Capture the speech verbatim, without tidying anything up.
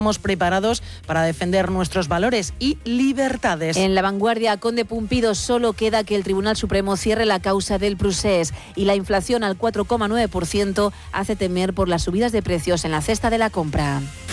Estamos preparados para defender nuestros valores y libertades. En La Vanguardia, Conde Pumpido, solo queda que el Tribunal Supremo cierre la causa del Prusés y la inflación al cuatro coma nueve por ciento hace temer por las subidas de precios en la cesta de la compra.